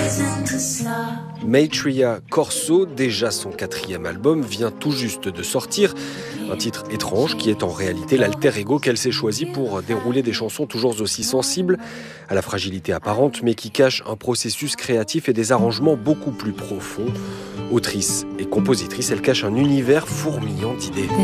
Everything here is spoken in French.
Maitreya Corso, déjà son 4e album, vient tout juste de sortir. Un titre étrange qui est en réalité l'alter ego qu'elle s'est choisi pour dérouler des chansons toujours aussi sensibles à la fragilité apparente, mais qui cachent un processus créatif et des arrangements beaucoup plus profonds. Autrice et compositrice, elle cache un univers fourmillant d'idées.